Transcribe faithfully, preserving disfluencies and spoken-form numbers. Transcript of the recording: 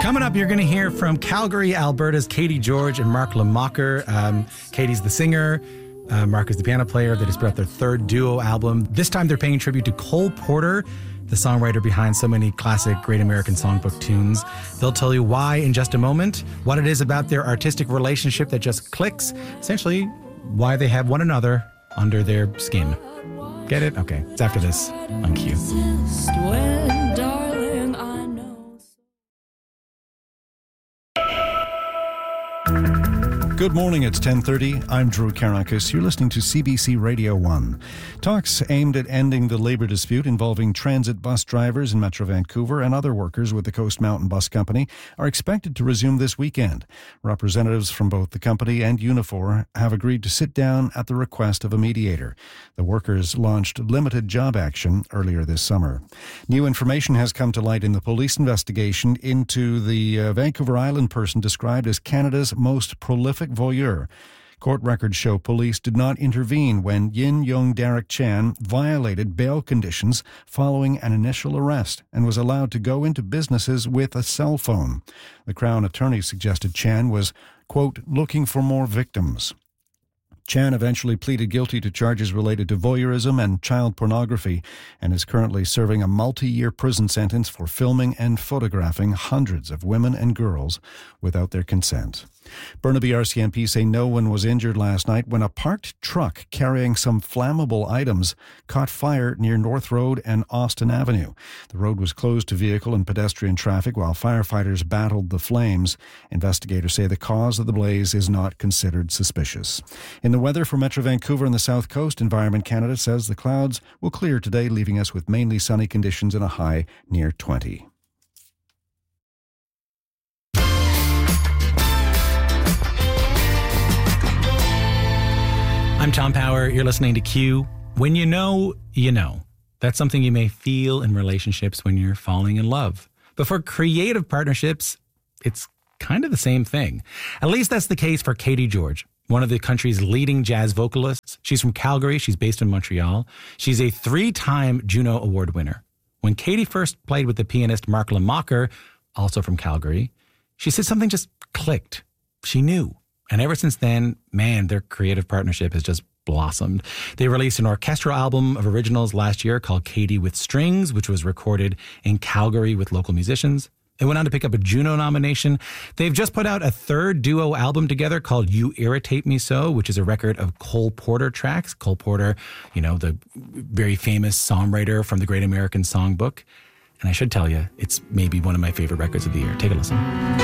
Coming up, you're going to hear from Calgary, Alberta's Katie George and Mark Lemacher. Um, Katie's the singer. Uh, Mark is the piano player. They just put out their third duo album. This time they're paying tribute to Cole Porter, the songwriter behind so many classic Great American Songbook tunes. They'll tell you why in just a moment, what it is about their artistic relationship that just clicks, essentially why they have one another under their skin. Get it? Okay. It's after this on Q. Good morning, it's ten thirty. I'm Drew Karakis. You're listening to C B C Radio one. Talks aimed at ending the labour dispute involving transit bus drivers in Metro Vancouver and other workers with the Coast Mountain Bus Company are expected to resume this weekend. Representatives from both the company and Unifor have agreed to sit down at the request of a mediator. The workers launched limited job action earlier this summer. New information has come to light in the police investigation into the uh, Vancouver Island person described as Canada's most prolific voyeur. Court records show police did not intervene when Yin Young Derek Chan violated bail conditions following an initial arrest and was allowed to go into businesses with a cell phone. The Crown attorney suggested Chan was, quote, looking for more victims. Chan eventually pleaded guilty to charges related to voyeurism and child pornography and is currently serving a multi-year prison sentence for filming and photographing hundreds of women and girls without their consent. Burnaby R C M P say no one was injured last night when a parked truck carrying some flammable items caught fire near North Road and Austin Avenue. The road was closed to vehicle and pedestrian traffic while firefighters battled the flames. Investigators say the cause of the blaze is not considered suspicious. In the weather for Metro Vancouver and the South Coast, Environment Canada says the clouds will clear today, leaving us with mainly sunny conditions and a high near twenty. I'm Tom Power. You're listening to Q. When you know, you know. That's something you may feel in relationships when you're falling in love. But for creative partnerships, it's kind of the same thing. At least that's the case for Katie George, one of the country's leading jazz vocalists. She's from Calgary. She's based in Montreal. She's a three-time Juno Award winner. When Katie first played with the pianist Mark Lemacher, also from Calgary, she said something just clicked. She knew. And ever since then, man, their creative partnership has just blossomed. They released an orchestral album of originals last year called Katie with Strings, which was recorded in Calgary with local musicians. They went on to pick up a Juno nomination. They've just put out a third duo album together called You Irritate Me So, which is a record of Cole Porter tracks. Cole Porter, you know, the very famous songwriter from the Great American Songbook. And I should tell you, it's maybe one of my favorite records of the year. Take a listen.